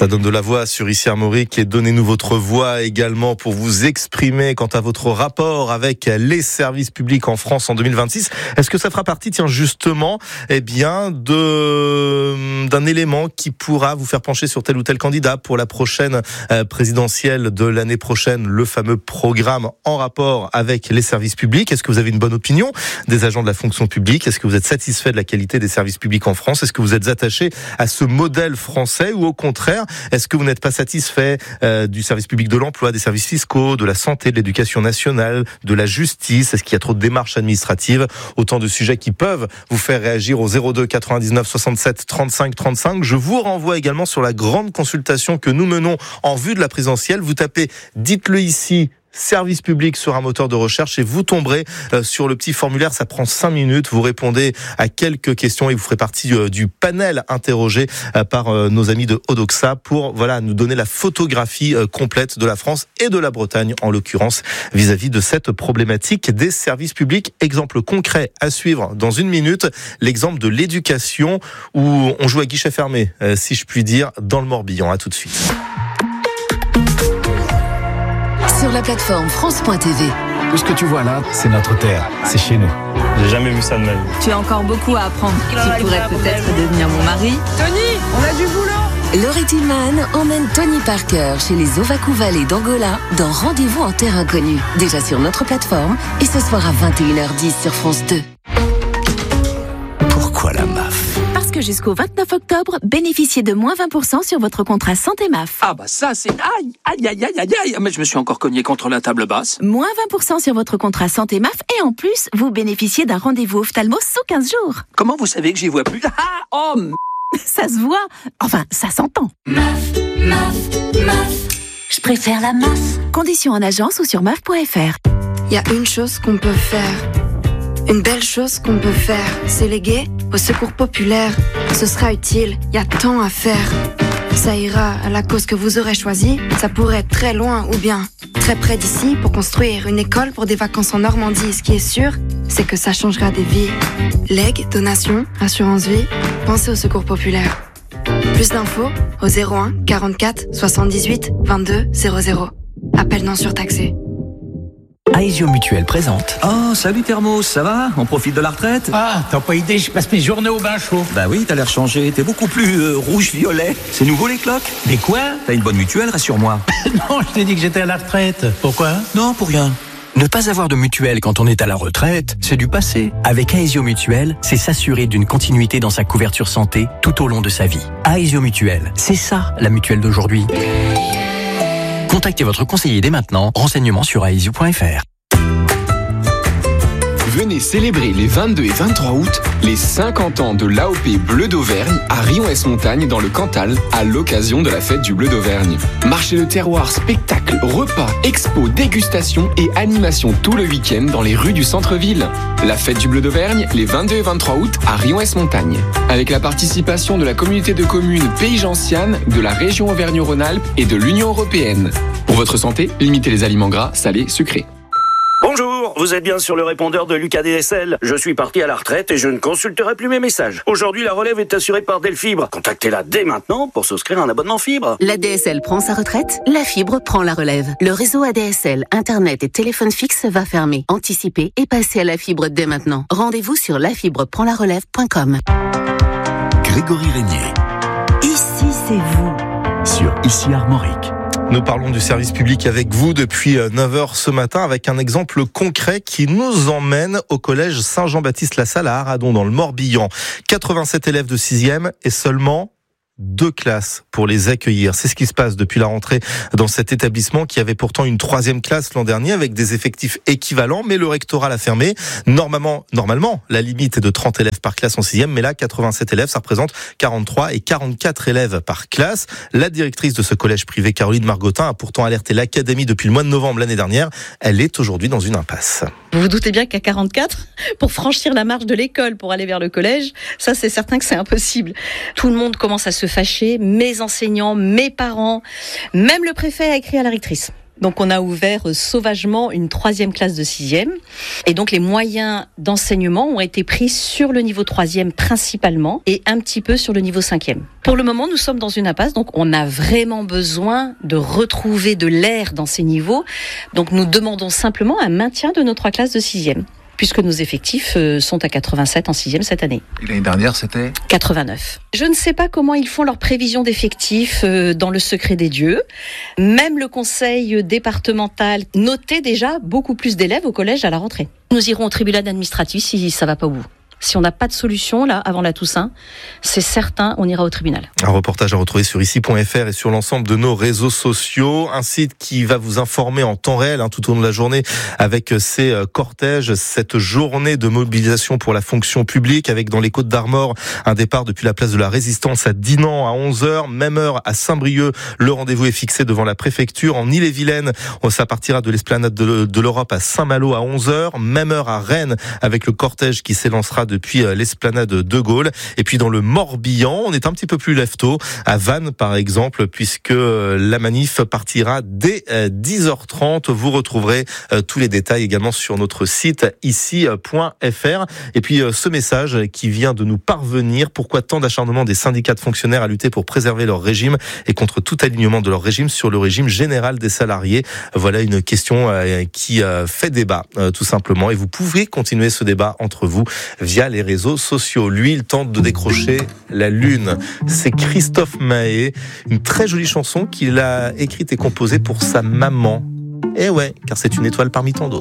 Ça donne de la voix sur Ici Armorique et donnez-nous votre voix également pour vous exprimer quant à votre rapport avec les services publics en France en 2026. Est-ce que ça fera partie, justement, d'un élément qui pourra vous faire pencher sur tel ou tel candidat pour la prochaine présidentielle de l'année prochaine, le fameux programme en rapport avec les services publics? Est-ce que vous avez une bonne opinion des agents de la fonction publique? Est-ce que vous êtes satisfait de la qualité des services publics en France? Est-ce que vous êtes attaché à ce modèle français ou au contraire, est-ce que vous n'êtes pas satisfait du service public de l'emploi, des services fiscaux, de la santé, de l'éducation nationale, de la justice? Est-ce qu'il y a trop de démarches administratives? Autant de sujets qui peuvent vous faire réagir au 02 99 67 35 35. Je vous renvoie également sur la grande consultation que nous menons en vue de la présidentielle. Vous tapez « Dites-le ici ». Service public sur un moteur de recherche et vous tomberez sur le petit formulaire. Ça prend 5 minutes. Vous répondez à quelques questions et vous ferez partie du panel interrogé par nos amis de Odoxa pour nous donner la photographie complète de la France et de la Bretagne en l'occurrence vis-à-vis de cette problématique des services publics. Exemple concret à suivre dans 1 minute, l'exemple de l'éducation où on joue à guichet fermé, si je puis dire, dans le Morbihan. À tout de suite. Sur la plateforme France.tv. Tout ce que tu vois là, c'est notre terre, c'est chez nous. J'ai jamais vu ça de ma vie. Tu as encore beaucoup à apprendre. Tu pourrais peut-être devenir mon mari. Tony, on a du boulot. Laurie Tillman emmène Tony Parker chez les Ovaku Valley d'Angola dans Rendez-vous en terre inconnue. Déjà sur notre plateforme et ce soir à 21h10 sur France 2. Pourquoi la MAF? Parce que jusqu'au 29 octobre, bénéficiez de moins 20% sur votre contrat santé MAF. Ah bah ça c'est... Aïe. Mais je me suis encore cogné contre la table basse. Moins 20% sur votre contrat santé MAF et en plus, vous bénéficiez d'un rendez-vous ophtalmo sous 15 jours. Comment vous savez que j'y vois plus? Ça se voit. Enfin, ça s'entend. MAF. Je préfère la MAF. Conditions en agence ou sur MAF.fr. Il y a une chose qu'on peut faire. Une belle chose qu'on peut faire, c'est léguer au secours populaire. Ce sera utile, il y a tant à faire. Ça ira à la cause que vous aurez choisie. Ça pourrait être très loin ou bien très près d'ici pour construire une école pour des vacances en Normandie. Ce qui est sûr, c'est que ça changera des vies. Legs, donations, assurance vie, pensez au secours populaire. Plus d'infos au 01 44 78 22 00. Appel non surtaxé. Aesio Mutuel présente. Oh, salut Thermos, ça va? On profite de la retraite? Ah, t'as pas idée, je passe mes journées au bain chaud. Bah oui, t'as l'air changé, t'es beaucoup plus rouge-violet. C'est nouveau les cloques? Mais quoi? T'as une bonne mutuelle, rassure-moi. Non, je t'ai dit que j'étais à la retraite. Pourquoi? Non, pour rien. Ne pas avoir de mutuelle quand on est à la retraite, c'est du passé. Avec Aesio Mutuel, c'est s'assurer d'une continuité dans sa couverture santé tout au long de sa vie. Aesio Mutuel, c'est ça la mutuelle d'aujourd'hui. Contactez votre conseiller dès maintenant. Renseignements sur aesio.fr. Venez célébrer les 22 et 23 août les 50 ans de l'AOP Bleu d'Auvergne à Rion-Ès-Montagne dans le Cantal à l'occasion de la fête du Bleu d'Auvergne. Marché de terroir, spectacles, repas, expos, dégustations et animations tout le week-end dans les rues du centre-ville. La fête du Bleu d'Auvergne les 22 et 23 août à Rion-Ès-Montagne. Avec la participation de la communauté de communes Pays Gentiane, de la région Auvergne-Rhône-Alpes et de l'Union européenne. Pour votre santé, limitez les aliments gras, salés, sucrés. Bonjour, vous êtes bien sur le répondeur de Lucas DSL. Je suis parti à la retraite et je ne consulterai plus mes messages. Aujourd'hui, la relève est assurée par Delfibre. Contactez-la dès maintenant pour souscrire un abonnement fibre. La DSL prend sa retraite, la fibre prend la relève. Le réseau ADSL, Internet et téléphone fixe va fermer. Anticipez et passez à la fibre dès maintenant. Rendez-vous sur lafibreprendlarelève.com. Grégory Régnier. Ici, c'est vous. Sur Ici Armorique. Nous parlons du service public avec vous depuis 9h ce matin avec un exemple concret qui nous emmène au collège Saint-Jean-Baptiste-la-Salle à Aradon dans le Morbihan. 87 élèves de 6e et seulement 2 classes pour les accueillir. C'est ce qui se passe depuis la rentrée dans cet établissement qui avait pourtant une 3e classe l'an dernier avec des effectifs équivalents, mais le rectorat l'a fermé. Normalement, la limite est de 30 élèves par classe en 6e, mais là, 87 élèves, ça représente 43 et 44 élèves par classe. La directrice de ce collège privé, Caroline Margotin, a pourtant alerté l'académie depuis le mois de novembre l'année dernière. Elle est aujourd'hui dans une impasse. Vous vous doutez bien qu'à 44, pour franchir la marche de l'école pour aller vers le collège, ça c'est certain que c'est impossible. Tout le monde commence à se fâcher, mes enseignants, mes parents, même le préfet a écrit à la rectrice. Donc on a ouvert sauvagement une 3e classe de 6e. Et donc les moyens d'enseignement ont été pris sur le niveau 3e principalement et un petit peu sur le niveau 5e. Pour le moment, nous sommes dans une impasse, donc on a vraiment besoin de retrouver de l'air dans ces niveaux. Donc nous demandons simplement un maintien de nos 3 classes de 6e. Puisque nos effectifs sont à 87 en 6e cette année. Et l'année dernière, c'était 89. Je ne sais pas comment ils font leur prévision d'effectifs dans le secret des dieux. Même le conseil départemental notait déjà beaucoup plus d'élèves au collège à la rentrée. Nous irons au tribunal administratif si ça va pas au bout. Si on n'a pas de solution, là, avant la Toussaint, c'est certain, on ira au tribunal. Un reportage à retrouver sur ici.fr et sur l'ensemble de nos réseaux sociaux. Un site qui va vous informer en temps réel, tout au long de la journée, avec ces cortèges, cette journée de mobilisation pour la fonction publique, avec dans les Côtes-d'Armor, un départ depuis la place de la Résistance à Dinan à 11h, même heure à Saint-Brieuc. Le rendez-vous est fixé devant la préfecture. En Ille-et-Vilaine, ça partira de l'esplanade de l'Europe à Saint-Malo à 11h, même heure à Rennes, avec le cortège qui s'élancera depuis l'esplanade de Gaulle. Et puis dans le Morbihan, on est un petit peu plus lève-tôt, à Vannes par exemple, puisque la manif partira dès 10h30. Vous retrouverez tous les détails également sur notre site ici.fr. Et puis ce message qui vient de nous parvenir: pourquoi tant d'acharnement des syndicats de fonctionnaires à lutter pour préserver leur régime et contre tout alignement de leur régime sur le régime général des salariés? Voilà une question qui fait débat tout simplement, et vous pouvez continuer ce débat entre vous via les réseaux sociaux. Lui, il tente de décrocher la lune. C'est Christophe Mahé, une très jolie chanson qu'il a écrite et composée pour sa maman. Et ouais, car c'est une étoile parmi tant d'autres.